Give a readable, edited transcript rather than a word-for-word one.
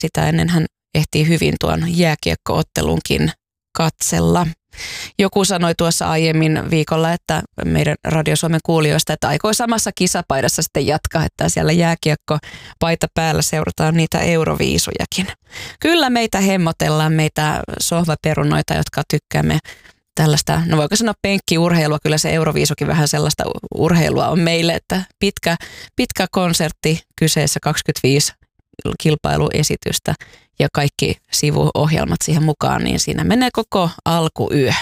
sitä ennen hän ehtii hyvin tuon jääkiekkoottelunkin katsella. Joku sanoi tuossa aiemmin viikolla, että meidän Radio Suomen kuulijoista, että aikoo samassa kisapaidassa sitten jatkaa, että siellä jääkiekko paita päällä seurataan niitä euroviisujakin. Kyllä meitä hemmotellaan, meitä sohvaperunoita, jotka tykkäämme tällaista, no voiko sanoa penkkiurheilua, kyllä se euroviisukin vähän sellaista urheilua on meille, että pitkä konsertti kyseessä, 25 kilpailuesitystä ja kaikki sivuohjelmat siihen mukaan, niin siinä menee koko alkuyö.